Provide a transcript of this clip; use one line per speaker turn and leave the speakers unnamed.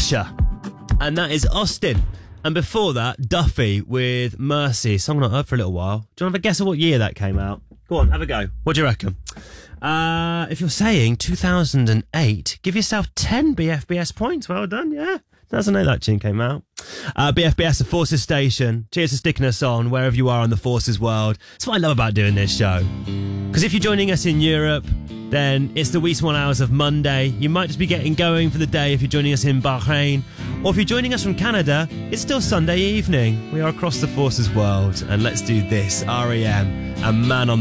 Usher, and that is Austin. And before that, Duffy with Mercy, song not heard for a little while. Do you want to have a guess of what year that came out? Go on, have a go. What do you reckon? If you're saying 2008, give yourself 10 BFBS points. Well done, yeah. 2008 that tune came out. BFBS, the Forces Station. Cheers for sticking us on wherever you are in the Forces world. That's what I love about doing this show. Because if you're joining us in Europe, then it's the wee small hours of Monday. You might just be getting going for the day if you're joining us in Bahrain. Or if you're joining us from Canada, it's still Sunday evening. We are across the Forces world. And let's do this. R.E.M. and Man on